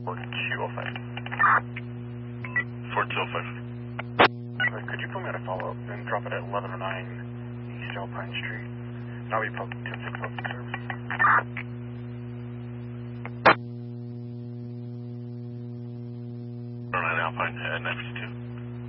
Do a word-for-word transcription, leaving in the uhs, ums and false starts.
four two oh five. four two oh five. Uh, could you put me at a follow-up and drop it at eleven oh nine East Alpine Street? Now we pump ten six oh service. eleven oh nine Alpine, uh, nine fifty-two.